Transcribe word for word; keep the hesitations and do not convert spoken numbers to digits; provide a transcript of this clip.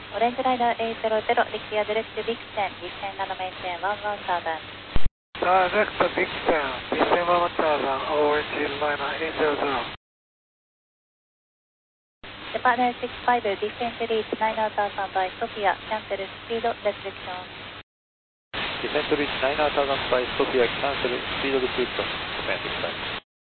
オレンジライダーエイトゼロゼロ、リキアディレクトディクセン、ディクセンナノメンテンワンワンターザン。 Direct Dixon, December one thousand, Orange Liner eight zero zero. Department six five, descent reach nine thousand by Sophia, cancel speed restriction. Descent reach nine thousand by Sophia, cancel speed restriction, Japan six five.